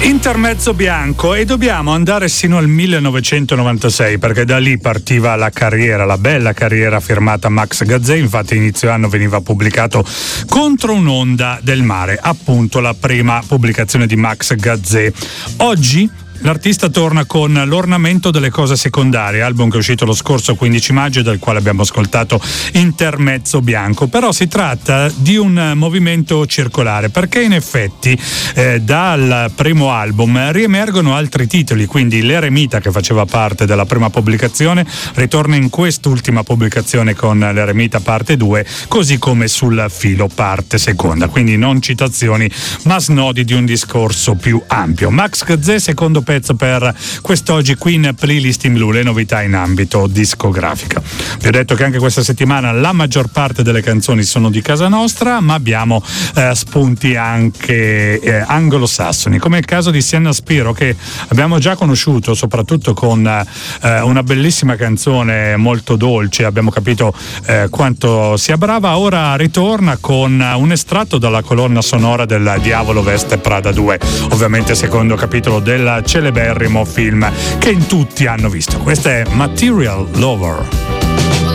Intermezzo bianco, e dobbiamo andare sino al 1996 perché da lì partiva la carriera, la bella carriera firmata Max Gazzè. Infatti inizio anno veniva pubblicato Contro un'onda del mare, appunto la prima pubblicazione di Max Gazzè. Oggi l'artista torna con L'ornamento delle cose secondarie, album che è uscito lo scorso 15 maggio, dal quale abbiamo ascoltato Intermezzo bianco. Però si tratta di un movimento circolare, perché in effetti dal primo album riemergono altri titoli, quindi L'eremita, che faceva parte della prima pubblicazione, ritorna in quest'ultima pubblicazione con L'eremita parte 2, così come Sul filo parte seconda, quindi non citazioni ma snodi di un discorso più ampio. Max Gazzè, secondo pezzo per quest'oggi qui in Playlist in Blu, le novità in ambito discografica. Vi ho detto che anche questa settimana la maggior parte delle canzoni sono di casa nostra, ma abbiamo spunti anche anglosassoni, come il caso di Sienna Spiro, che abbiamo già conosciuto soprattutto con una bellissima canzone molto dolce. Abbiamo capito quanto sia brava. Ora ritorna con un estratto dalla colonna sonora del Diavolo veste Prada 2, ovviamente secondo capitolo del celeberrimo film che in tutti hanno visto. Questa è Material Lover.